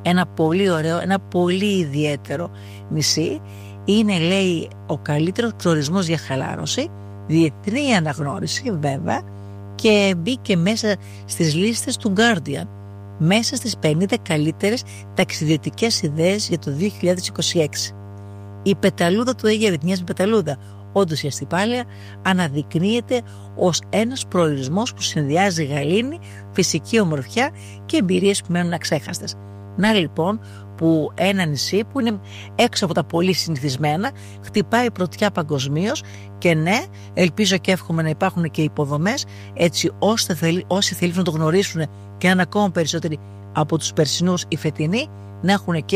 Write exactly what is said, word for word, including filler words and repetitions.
ένα πολύ ωραίο, ένα πολύ ιδιαίτερο νησί. Είναι, λέει, ο καλύτερος προορισμός για χαλάρωση, διεθνή αναγνώριση βέβαια, και μπήκε μέσα στις λίστες του Guardian, μέσα στις πενήντα καλύτερες ταξιδιωτικές ιδέες για το δύο χιλιάδες είκοσι έξι. Η πεταλούδα του Αιγαίου, μοιάζει με πεταλούδα, όντως η Αστυπάλαια αναδεικνύεται ως ένας προορισμός που συνδυάζει γαλήνη, φυσική ομορφιά και εμπειρίες που μένουν αξέχαστες. Να λοιπόν που ένα νησί που είναι έξω από τα πολύ συνηθισμένα χτυπάει πρωτιά παγκοσμίως, και ναι, ελπίζω και εύχομαι να υπάρχουν και υποδομές έτσι ώστε θέλει, όσοι θέλουν να το γνωρίσουν και αν ακόμα περισσότεροι από τους περσινούς οι φετινοί να έχουν και